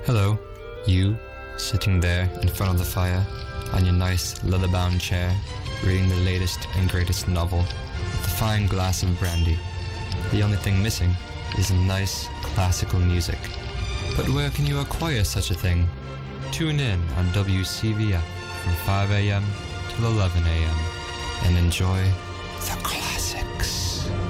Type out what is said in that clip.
Hello, you, sitting there in front of the fire on your nice leather-bound chair, reading the latest and greatest novel with a fine glass of brandy. The only thing missing is nice classical music. But where can you acquire such a thing? Tune in on WCVF from 5 a.m. till 11 a.m. and enjoy the classics.